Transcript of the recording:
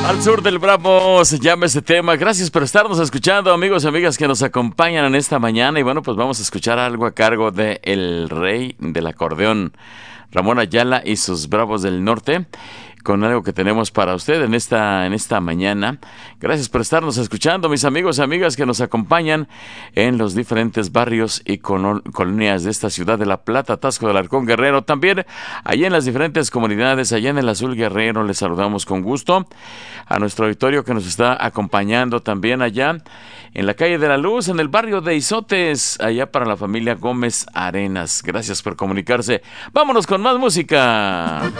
Al sur del Bravo se llama este tema. Gracias por estarnos escuchando, amigos y amigas que nos acompañan en esta mañana. Y bueno, pues vamos a escuchar algo a cargo de el rey del acordeón, Ramón Ayala y sus Bravos del Norte, con algo que tenemos para usted en esta mañana. Gracias por estarnos escuchando, mis amigos y amigas que nos acompañan en los diferentes barrios y colonias de esta ciudad de La Plata, Taxco de Alarcón, Guerrero. También allá en las diferentes comunidades, allá en el Azul Guerrero, les saludamos con gusto. A nuestro auditorio que nos está acompañando también allá en la calle de la Luz, en el barrio de Izotes, allá para la familia Gómez Arenas. Gracias por comunicarse. Vámonos con más música.